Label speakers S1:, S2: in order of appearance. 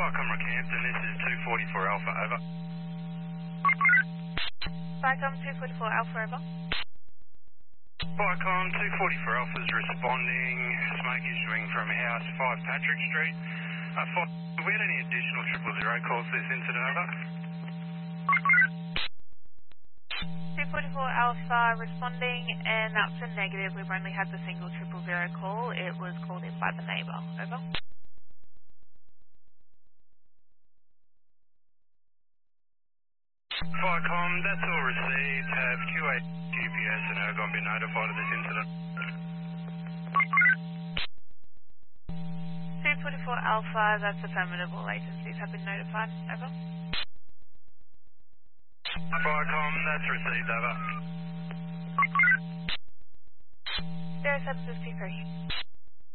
S1: Viacom Rockhampton, this is 244 Alpha, over.
S2: Viacom 244 Alpha, over.
S1: Viacom 244 Alpha is responding. Smoke issuing from house 5 Patrick Street. Have we had any additional 000 calls for this incident, over?
S2: 244 Alpha responding, and that's a negative. We've only had the single 000 call. It was called in by the neighbour. Over.
S1: Viacom, that's all received. Have QA GPS and Ergon been notified of this incident?
S2: 244 Alpha, that's affirmative. All agencies have been notified. Over.
S1: Viacom, that's received, over.
S2: 0753.